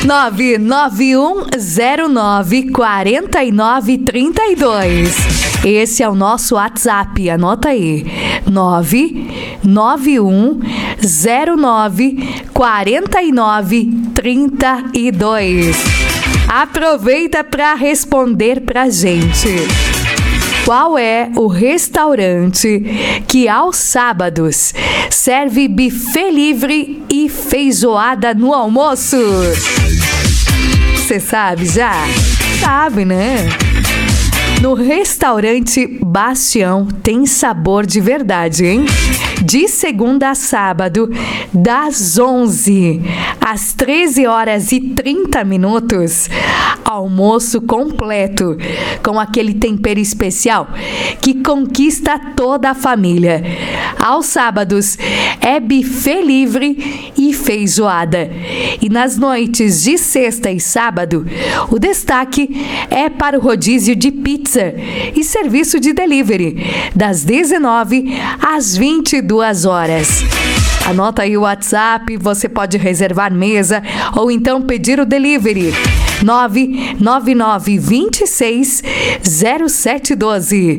991094932. Esse é o nosso WhatsApp, anota aí. 991094932. Aproveita para responder pra gente. Qual é o restaurante que aos sábados serve buffet livre e feijoada no almoço? Você sabe já? Sabe, né? No restaurante Bastião tem sabor de verdade, hein? De segunda a sábado, das 11 às 13h30, almoço completo, com aquele tempero especial que conquista toda a família. Aos sábados é buffet livre e feijoada. E nas noites de sexta e sábado, o destaque é para o rodízio de pizza e serviço de delivery, das 19 às 22 horas. Anota aí o WhatsApp, você pode reservar mesa ou então pedir o delivery. 999260712.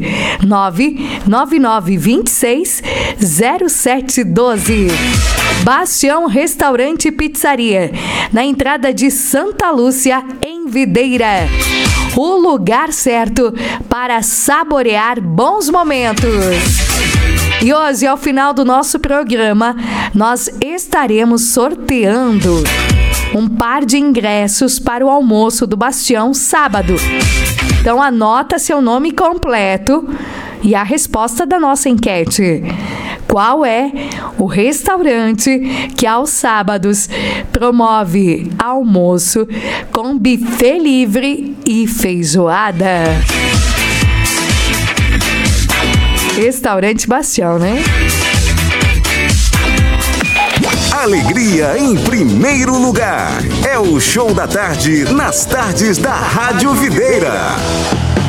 999260712. Bastião Restaurante e Pizzaria, na entrada de Santa Lúcia, em Videira. O lugar certo para saborear bons momentos. E hoje, ao final do nosso programa, nós estaremos sorteando um par de ingressos para o almoço do Bastião sábado. Então anota seu nome completo e a resposta da nossa enquete. Qual é o restaurante que aos sábados promove almoço com buffet livre e feijoada? Restaurante Bastião, né? Alegria em primeiro lugar. É o Show da Tarde nas tardes da Rádio Videira.